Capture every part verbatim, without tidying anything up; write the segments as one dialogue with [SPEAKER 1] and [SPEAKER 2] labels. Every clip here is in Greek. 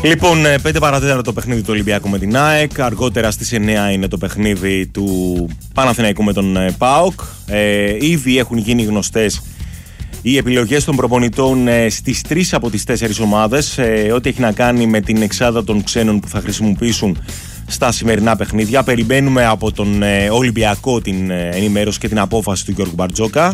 [SPEAKER 1] Λοιπόν, πέντε παρατέταρτο το παιχνίδι του Ολυμπιακού με την ΑΕΚ. Αργότερα στις εννιά είναι το παιχνίδι του Παναθηναϊκού με τον ΠΑΟΚ. Ε, ήδη έχουν γίνει γνωστές οι επιλογές των προπονητών ε, στις τρεις από τις τέσσερις ομάδες. Ε, ό,τι έχει να κάνει με την εξάδα των ξένων που θα χρησιμοποιήσουν στα σημερινά παιχνίδια. Περιμένουμε από τον ε, Ολυμπιακό την ε, ενημέρωση και την απόφαση του Γιώργου Μπαρτζόκα.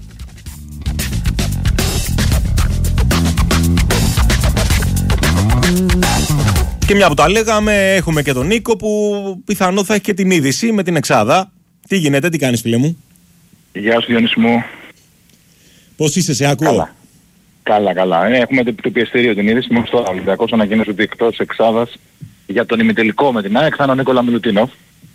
[SPEAKER 1] Και μια που τα λέγαμε, έχουμε και τον Νίκο που πιθανό θα έχει και την είδηση με την εξάδα. Τι γίνεται, τι κάνεις φίλε μου?
[SPEAKER 2] Γεια σου Διονύση μου.
[SPEAKER 1] Πώς είσαι, σε ακούω?
[SPEAKER 2] Καλά, καλά, καλά. Ε, έχουμε το πιεστήριο την είδηση. Μόλις τώρα ο Ολυμπιακός ανακοίνωσε ότι εκτός εξάδας για τον ημιτελικό με την ΑΕΚ θα είναι ο Νίκολα Μιλουτίνοφ.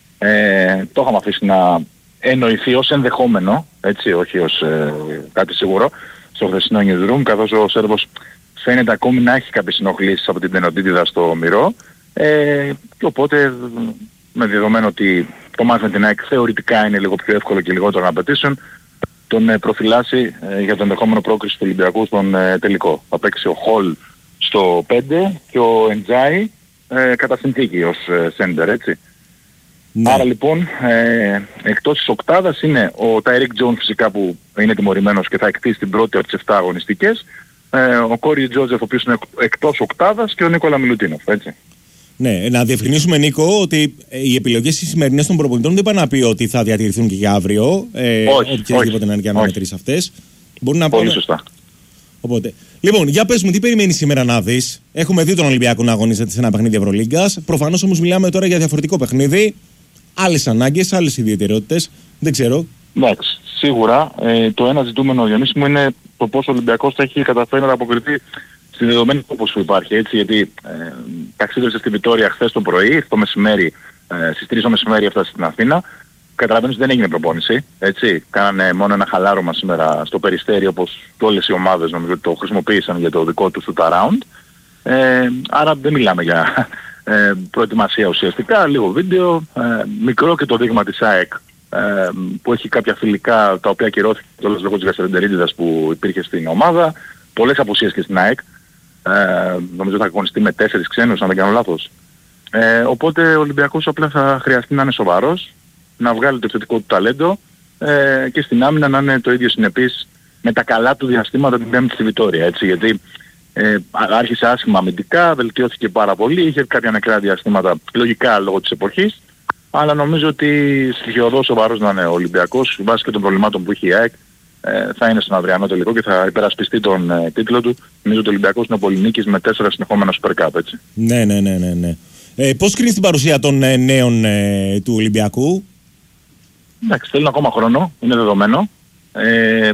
[SPEAKER 2] Ε, το είχαμε αφήσει να εννοηθεί ως ενδεχόμενο, έτσι, όχι ως ε, κάτι σίγουρο, στο χθεσινό newsroom, καθώς ο Σέρβος φαίνεται ακόμη να έχει κάποιες συνοχλήσεις από την τενοντίτιδα στο μυρό. Ε, και οπότε, με δεδομένο ότι το μάτς με την ΑΕΚ θεωρητικά είναι λίγο πιο εύκολο και λιγότερο να απαιτήσουν, τον ε, προφυλάσσει ε, για τον ενδεχόμενο πρόκριση του Ολυμπιακού στον ε, τελικό. Θα παίξει ο Χολ στο πέντε και ο Εντζάι ε, κατά συνθήκη ως σέντερ, έτσι. Ναι. Άρα λοιπόν, ε, εκτός της οκτάδας είναι ο Τάιρικ Τζον φυσικά που είναι τιμωρημένος και θα εκτίσει την πρώτη από τις επτά αγωνιστικές, ε, ο Κόρι Τζότζεφ ο οποίος είναι εκτός οκτάδας και ο Νίκολα Μιλουτίνοφ, έτσι.
[SPEAKER 1] Ναι, να διευκρινίσουμε Νίκο ότι οι επιλογές οι σημερινές των προπονητών δεν πάνε να πει ότι θα διατηρηθούν και για αύριο. Ε,
[SPEAKER 2] όχι,
[SPEAKER 1] οποιασδήποτε να είναι και αναμετρήσεις αυτές. Μπορούν να
[SPEAKER 2] πολύ
[SPEAKER 1] πούνε...
[SPEAKER 2] σωστά.
[SPEAKER 1] Οπότε, λοιπόν, για πες μου, τι περιμένεις σήμερα να δεις? Έχουμε δει τον Ολυμπιακό να αγωνίζεται σε ένα παιχνίδι Ευρωλίγκας. Προφανώς όμως μιλάμε τώρα για διαφορετικό παιχνίδι. Άλλες ανάγκες, άλλες ιδιαιτερότητες. Δεν ξέρω.
[SPEAKER 2] Εντάξει, σίγουρα ε, το ένα ζητούμενο Διονύση μου είναι το πώς ο Ολυμπιακός θα έχει καταφέρει να αποκριθεί στη δεδομένη όπως που υπάρχει, έτσι, γιατί ε, ταξίδευσε στη Βιτόρια χθες το πρωί, το μεσημέρι, ε, στις τρεις το μεσημέρι έφτασε στην Αθήνα. Καταλαβαίνεις ότι δεν έγινε προπόνηση, έτσι. Κάνανε μόνο ένα χαλάρωμα σήμερα στο Περιστέρι, όπως και όλες οι ομάδες νομίζω ότι το χρησιμοποίησαν για το δικό του shoot around. Ε, άρα δεν μιλάμε για ε, προετοιμασία ουσιαστικά, λίγο βίντεο, ε, μικρό και το δείγμα της ΑΕΚ ε, που έχει κάποια φιλικά τα οποία ακυρώθηκε όλος λόγω της γαστρεντερίτιδας που υπήρχε στην ομάδα. Πολλές απουσίες και στην ΑΕΚ. Ε, νομίζω θα αγωνιστεί με τέσσερις ξένους αν δεν κάνω λάθος. Ε, οπότε ο Ολυμπιακός απλά θα χρειαστεί να είναι σοβαρός, να βγάλει το επιθετικό του ταλέντο ε, και στην άμυνα να είναι το ίδιο συνεπής με τα καλά του διαστήματα την Πέμπτη στη Βιτόρια, έτσι, γιατί ε, άρχισε άσχημα αμυντικά, βελτιώθηκε πάρα πολύ, είχε κάποια νεκρά διαστήματα λογικά λόγω της εποχής, αλλά νομίζω ότι στοιχειοδός σοβαρός να είναι ο Ολυμπιακός, βάσει και των προβλημάτων που έχει η ΑΕΚ, ε, θα είναι στον αυριανό τελικό και θα υπερασπιστεί τον ε, τίτλο του. Νομίζω ότι ο Ολυμπιακός είναι πολυνίκης με τέσσερα συνεχόμενα Super Cup, έτσι.
[SPEAKER 1] Ναι, ναι, ναι, ναι, ναι. Ε, πώς κρίνεις την παρουσία των ε, νέων ε, του Ολυμπιακού?
[SPEAKER 2] Εντάξει, θέλουν ακόμα χρόνο, είναι δεδομένο. Ε,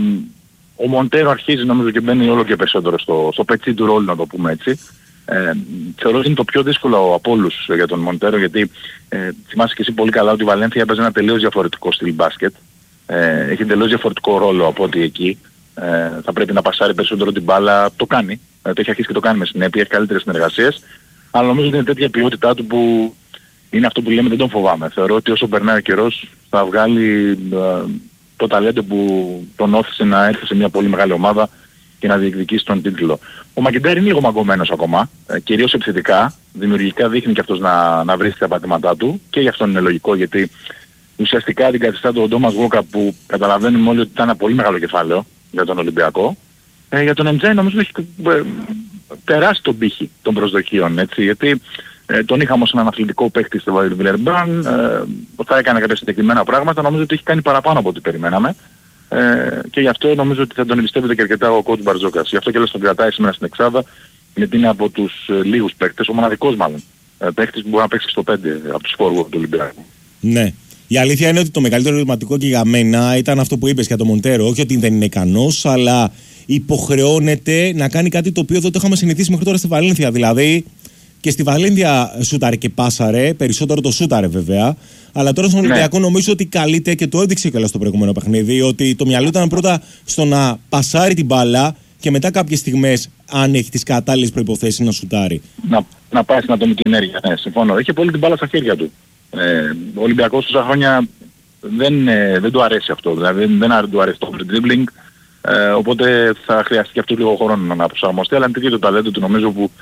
[SPEAKER 2] ο Μοντέρο αρχίζει νομίζω και μπαίνει όλο και περισσότερο στο, στο πετσί του ρόλου, να το πούμε έτσι. Ε, θεωρώ ότι είναι το πιο δύσκολο από όλους για τον Μοντέρο, γιατί ε, θυμάσαι και εσύ πολύ καλά ότι η Βαλένθια έπαιζε ένα τελείως διαφορετικό στυλ μπάσκετ. Ε, έχει τελείως διαφορετικό ρόλο από ότι εκεί. Ε, θα πρέπει να πασάρει περισσότερο την μπάλα, το κάνει. Ε, το έχει αρχίσει και το κάνει με συνέπεια, έχει καλύτερες συνεργασίες. Αλλά νομίζω ότι είναι τέτοια ποιότητά του που είναι αυτό που λέμε δεν τον φοβάμαι. Θεωρώ ότι όσο περνάει ο καιρός θα βγάλει ε, το ταλέντο που τον όθησε να έρθει σε μια πολύ μεγάλη ομάδα και να διεκδικήσει τον τίτλο. Ο Μακεντάρ είναι λίγο μαγκωμένος ακόμα, ε, κυρίως επιθετικά. Δημιουργικά δείχνει και αυτός να, να βρίσκει τα πατήματά του και γι' αυτό είναι λογικό, γιατί ουσιαστικά αντικαθιστά τον Ντόμας Γόκα που καταλαβαίνουμε όλοι ότι ήταν ένα πολύ μεγάλο κεφάλαιο για τον Ολυμπιακό. Ε, για τον Εντζάι νομίζω έχει ε, περάσει τον πύχη των προσδοκίων, έτσι, γιατί ε, τον είχαμε ως έναν αθλητικό παίκτη στο Βιλερμπάν, ε, θα έκανε κάποια συγκεκριμένα πράγματα, νομίζω ότι έχει κάνει παραπάνω από ό,τι περιμέναμε. Ε, και γι' αυτό νομίζω ότι θα τον εμπιστεύεται και αρκετά ο coach Μπαρτζόκας. Γι' αυτό και όλος τον κρατάει σήμερα στην εξάδα, γιατί είναι από τους ε, λίγους παίκτες, ο μοναδικός μάλλον, ε, παίκτης που μπορεί να παίξει στο πέντε από τους φόρους του Ολυμπιακού.
[SPEAKER 1] Ναι. Η αλήθεια είναι ότι το μεγαλύτερο ερωτηματικό και για μένα ήταν αυτό που είπες για τον Μοντέρο. Όχι ότι δεν είναι ικανός, αλλά υποχρεώνεται να κάνει κάτι το οποίο δεν το είχαμε συνηθίσει μέχρι τώρα στη Βαλένθια. Δηλαδή, και στη Βαλένθια σούταρε και πάσαρε, περισσότερο το σούταρε βέβαια. Αλλά τώρα στον Ολυμπιακό ναι. νομίζω ότι καλείται και το έδειξε καλά στο προηγούμενο παιχνίδι. Ότι το μυαλό ήταν πρώτα στο να πασάρει την μπάλα και μετά κάποιες στιγμές, αν έχει τις κατάλληλες προϋποθέσεις, να σουτάρει. Να,
[SPEAKER 2] να πάει στην ατομική ενέργεια. Ναι, συμφωνώ. Έχει πολύ την μπάλα στα χέρια του. Ε, ο Ολυμπιακός τόσα χρόνια δεν, ε, δεν του αρέσει αυτό, δηλαδή δεν, δεν του αρέσει το dribbling, ε, οπότε θα χρειαστεί και αυτό λίγο χρόνο να προσαρμοστεί, αλλά είναι τέτοιο το ταλέντο του νομίζω που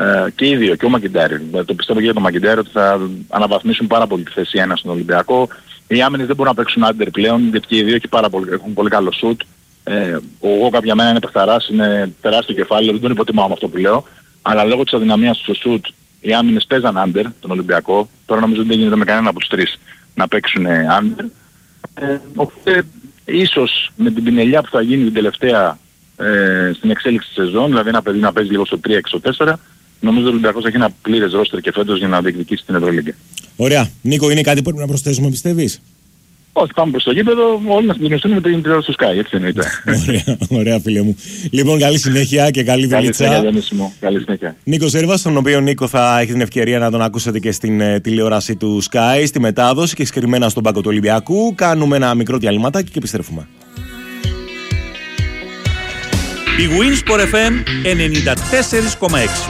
[SPEAKER 2] Ε, και οι δύο, και ο Μακιντάρη. Το πιστεύω και για τον Μακιντάρη ότι θα αναβαθμίσουν πάρα πολύ τη θέση ένα στον Ολυμπιακό. Οι άμυνες δεν μπορούν να παίξουν άντερ πλέον, γιατί και οι δύο πάρα πολύ, έχουν πολύ καλό σουτ. Ε, ο Γόκα για μένα είναι παιχταράς, είναι τεράστιο κεφάλαιο, δεν τον υποτιμάω με αυτό που λέω. Αλλά λόγω της αδυναμίας του στο σουτ, οι άμυνες παίζαν άντερ τον Ολυμπιακό. Τώρα νομίζω ότι δεν γίνεται με κανένα από τους τρεις να παίξουν άντερ. Ε, οπότε ίσως με την πινελιά που θα γίνει την τελευταία ε, στην εξέλιξη της σεζόν, δηλαδή ένα παιδί να παίζει λίγο στο τρία και στο τέσσερα, νομίζω ότι ο Ολυμπιακός έχει ένα πλήρες ρόστερ και φέτος για να διεκδικήσει την Ευρωλίγκα. Ωραία. Νίκο, είναι κάτι που πρέπει να προσθέσουμε, πιστεύεις? Όχι, πάμε προς το γήπεδο, όλοι να συνδυαστούν με την τηλεόραση του Sky, έτσι εννοείται.
[SPEAKER 1] Ωραία, ωραία φίλε μου. Λοιπόν, καλή συνέχεια και καλή δουλίτσα.
[SPEAKER 2] Καλή συνέχεια, καλή συνέχεια.
[SPEAKER 1] Νίκο Σέρβας, τον οποίο Νίκο θα έχει την ευκαιρία να τον ακούσετε και στην ε, τηλεόραση του Sky, στη μετάδοση και συγκεκριμένα στον πάγκο του Ολυμπιακού. Κάνουμε ένα μικρό διαλυματάκι και επιστρέφουμε.
[SPEAKER 3] Η Winsport εφ εμ ενενήντα τέσσερα κόμμα έξι.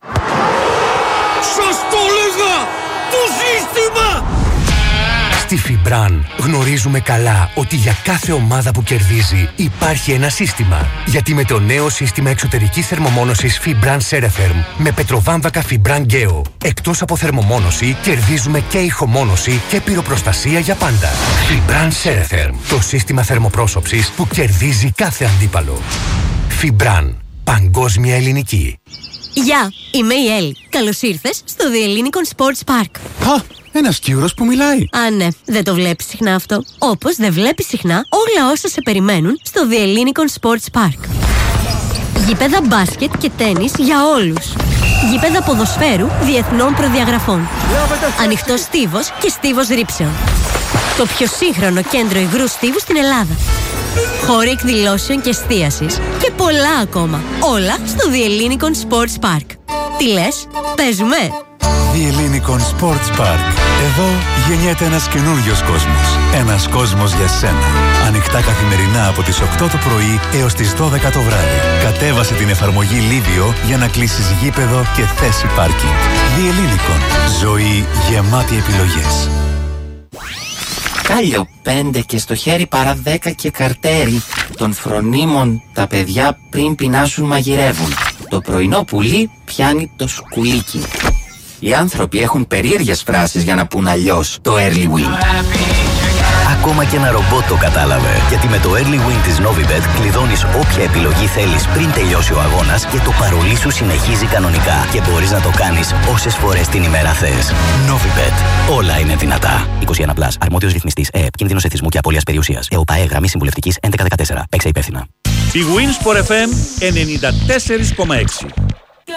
[SPEAKER 4] Σας το λέγα! Το σύστημα!
[SPEAKER 5] Στη Φιμπραν γνωρίζουμε καλά ότι για κάθε ομάδα που κερδίζει υπάρχει ένα σύστημα. Γιατί με το νέο σύστημα εξωτερικής θερμομόνωσης Fibran Ceretherm με πετροβάμβακα Fibran Geo, εκτός από θερμομόνωση κερδίζουμε και ηχομόνωση και πυροπροστασία για πάντα. Fibran Ceretherm, το σύστημα θερμοπρόσωψης που κερδίζει κάθε αντίπαλο. Fibran, παγκόσμια ελληνική.
[SPEAKER 6] Γεια, είμαι η Έλλη. Καλώς ήρθες στο The Ellinikon Sports Park.
[SPEAKER 7] Α, ένας Κύρος που μιλάει.
[SPEAKER 6] Α, ναι, δεν το βλέπεις συχνά αυτό. Όπως δεν βλέπεις συχνά όλα όσα σε περιμένουν στο The Ellinikon Sports Park. Γήπεδα μπάσκετ και τένις για όλους. Γήπεδα ποδοσφαίρου διεθνών προδιαγραφών. Ανοιχτός στίβος και στίβος ρήψεων. Το πιο σύγχρονο κέντρο υγρού στίβου στην Ελλάδα. Χώροι εκδηλώσεων και εστίασης και πολλά ακόμα. Όλα στο The Ellinikon Sports Park. Τι λες, παίζουμε?
[SPEAKER 7] The Ellinikon Sports Park. Εδώ γεννιέται ένας καινούριος κόσμος. Ένας κόσμος για σένα. Ανοιχτά καθημερινά από τις οκτώ το πρωί έως τις δώδεκα το βράδυ. Κατέβασε την εφαρμογή Livio για να κλείσεις γήπεδο και θέση πάρκινγκ. The Ellinikon. Ζωή γεμάτη επιλογές.
[SPEAKER 8] Κάλιο πέντε και στο χέρι παρά δέκα και καρτέρι. Των φρονίμων τα παιδιά πριν πεινάσουν μαγειρεύουν. Το πρωινό πουλί πιάνει το σκουλίκι. Οι άνθρωποι έχουν περίεργες φράσεις για να πουν αλλιώς το early win.
[SPEAKER 9] Ακόμα και ένα ρομπότ το κατάλαβε. Γιατί με το early win της Novibet κλειδώνεις όποια επιλογή θέλεις πριν τελειώσει ο αγώνας και το παρολί σου συνεχίζει κανονικά. Και μπορείς να το κάνεις όσες φορές την ημέρα θες. Novibet. Όλα είναι δυνατά. είκοσι ένα πλας. Αρμόδιος ρυθμιστής ΕΕΠ. Κίνδυνος εθισμού και απώλειας περιουσίας. ΕΟΠΑΕ. Γραμμή συμβουλευτικής έντεκα δεκατέσσερα. Παίξε υπεύθυνα.
[SPEAKER 3] Η Winsport εφ εμ ενενήντα τέσσερα κόμμα έξι.